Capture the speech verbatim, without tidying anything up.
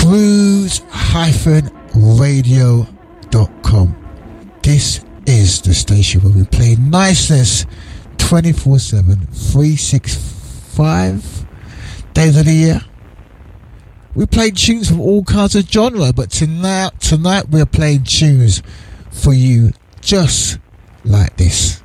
cruise radio dot com. This is the station where we play niceness twenty-four seven, three sixty-five days of the year. We play tunes from all kinds of genre, but tonight, tonight we're playing tunes for you just like this.